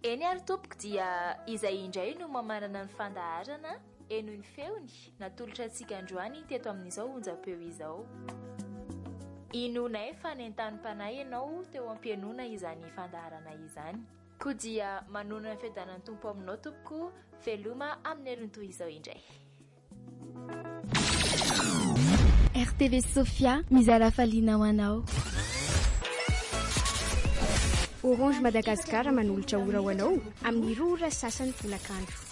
eny ary tompoko dia izay indray no mamarana ny fandaharana eno ny feony natolotra antsika androany teto amin'izao onjam-peo izao. Inonay fa nentany-panahy ianao teo am-pianona izany fandaharana izany. Koa dia manona ny fiadanan'ny tompo aminao tompoko, veloma amin'ny heriny toy izao indray. RTV Sofia mizara faliana ho anao. Orange Madagascar manolotra ora ho anao amin'ny 2 ora sasany folakandro.